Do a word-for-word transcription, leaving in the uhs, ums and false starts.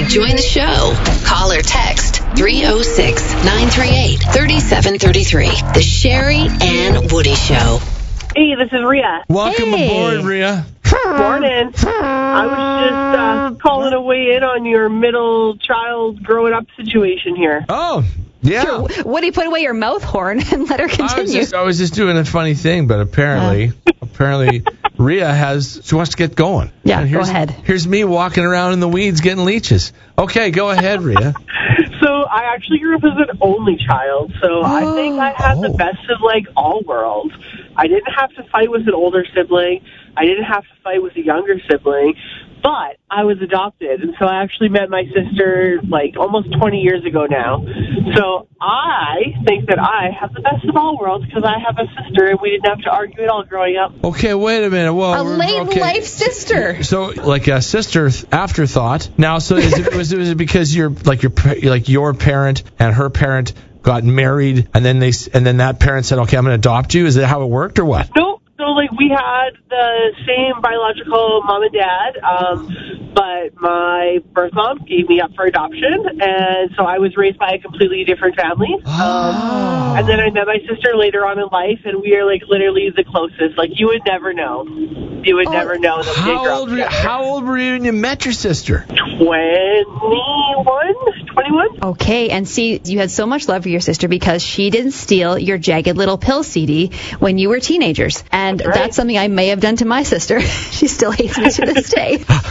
say join the show. Call or text three oh six, nine three eight, three seven three three. The Sherry and Woody Show. Hey, this is Rhea. Welcome Hey. aboard, Rhea. Morning. I was just uh, calling to weigh in on your middle child growing up situation here. Oh, yeah. Woody, put away your mouth horn and let her I was, continue. just, I was just doing a funny thing, but apparently, apparently, Rhea has, she wants to get going. Yeah, And go here's, ahead. Here's me walking around in the weeds getting leeches. Okay, go ahead, Rhea. So I actually grew up as an only child, so I think I had the Oh. best of, like, all worlds. I didn't have to fight with an older sibling. I didn't have to fight with a younger sibling. But I was adopted, and so I actually met my sister, like, almost twenty years ago now. So I think that I have the best of all worlds because I have a sister, and we didn't have to argue at all growing up. Okay, wait a minute. Well, A we're- late okay. life sister. So, like a sister th- afterthought. Now, so is it, was, it, was it because you're like your pa- like your parent and her parent got married, and then they s- and then that parent said, "Okay, I'm going to adopt you." Is that how it worked, or what? Nope. So, like, we had the same biological mom and dad, um, but my birth mom gave me up for adoption, and so I was raised by a completely different family. Um, Oh. and then I met my sister later on in life, and we are, like, literally the closest. Like, you would never know. You would never know that we did How grow up old were you, together. how old were you when you met your sister? twenty-one? twenty-one? Okay, and see, you had so much love for your sister because she didn't steal your Jagged Little Pill C D when you were teenagers. And That's right. that's something I may have done to my sister. She still hates me to this day.